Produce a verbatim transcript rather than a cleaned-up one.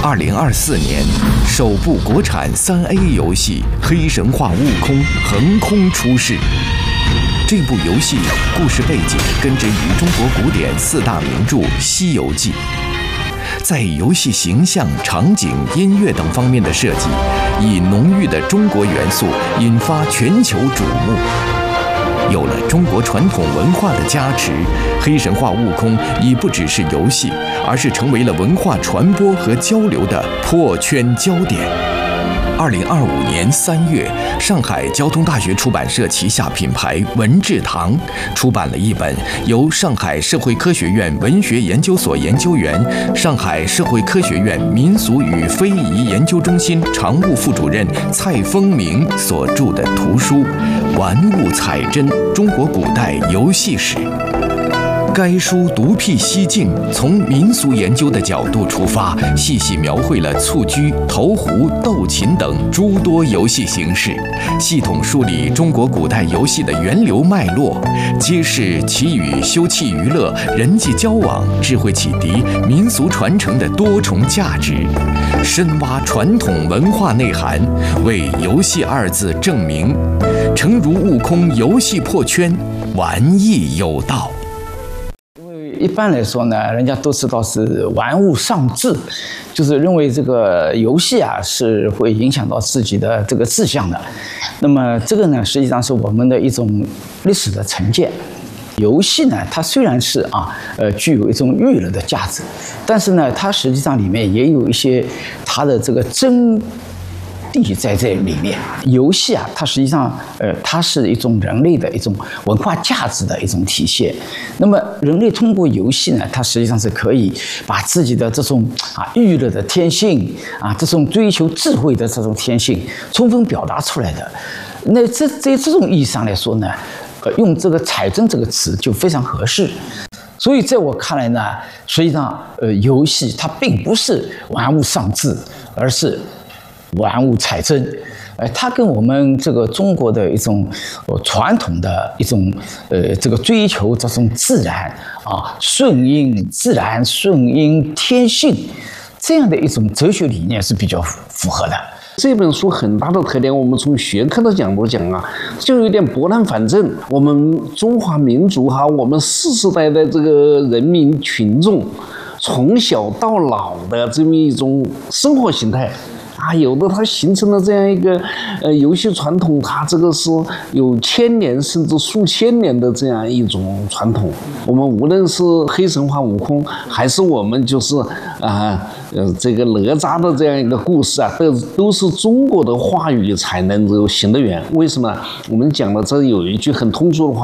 二零二四年，首部国产三 A 游戏《黑神话：悟空》横空出世。这部游戏故事背景根植于中国古典四大名著《西游记》，在游戏形象、场景、音乐等方面的设计，以浓郁的中国元素引发全球瞩目。有了中国传统文化的加持，《黑神话：悟空》已不只是游戏，而是成为了文化传播和交流的破圈焦点。二零二五年三月，上海交通大学出版社旗下品牌文智堂出版了一本由上海社会科学院文学研究所研究员、上海社会科学院民俗与非遗研究中心常务副主任蔡丰明所著的图书《玩物采真：中国古代游戏史》。该书独辟蹊径，从民俗研究的角度出发，细细描绘了蹴鞠、投壶、斗琴等诸多游戏形式，系统梳理中国古代游戏的源流脉络，揭示其与休憩娱乐、人际交往、智慧启迪、民俗传承的多重价值，深挖传统文化内涵，为“游戏”二字正名。诚如悟空游戏破圈，玩意有道。 一般来说呢，人家都知道是玩物丧志，就是认为这个游戏啊是会影响到自己的这个志向的。那么这个呢，实际上是我们的一种历史的成见。游戏呢，它虽然是啊，呃，具有一种娱乐的价值，但是呢，它实际上里面也有一些它的这个真地在这里面。游戏啊，它实际上，呃，它是一种人类的一种文化价值的一种体现。那么，人类通过游戏呢，它实际上是可以把自己的这种啊娱乐的天性啊，这种追求智慧的这种天性，充分表达出来的。那这在这种意义上来说呢，呃，用这个"采真"这个词就非常合适。所以在我看来呢，实际上，呃，游戏它并不是玩物丧志，而是玩物采真，呃，它跟我们这个中国的一种呃传统的一种呃这个追求这种自然啊顺应自然、顺应天性这样的一种哲学理念是比较符合的。 这本书很大的特点，我们从学科的角度讲啊，就有点拨乱反正。我们中华民族哈，我们世世代代这个人民群众从小到老的这么一种生活形态。啊，有的它形成了这样一个呃游戏传统，它这个是有千年甚至数千年的这样一种传统。我们无论是黑神话悟空，还是我们就是啊呃这个哪吒的这样一个故事啊，都都是中国的话语才能够行得远。为什么？我们讲了这有一句很通俗的话。